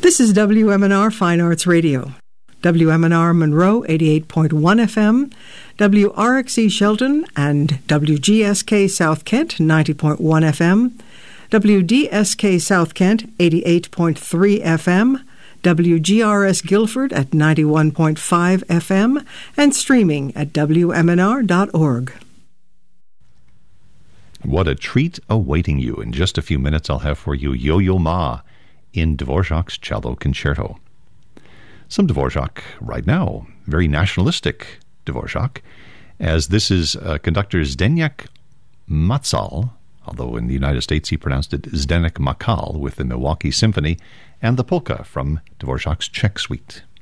This is WMNR Fine Arts Radio. WMNR Monroe 88.1 FM, WRXE Shelton and WGSK South Kent 90.1 FM, WDSK South Kent 88.3 FM, WGRS Guilford at 91.5 FM, and streaming at WMNR.org. What a treat awaiting you. In just a few minutes, I'll have for you Yo-Yo Ma in Dvorak's Cello Concerto. Some Dvorak right now, very nationalistic Dvorak, as this is conductor Zdeněk Macal, although in the United States he pronounced it Zdeněk Makal with the Milwaukee Symphony, and the polka from Dvorak's Czech Suite.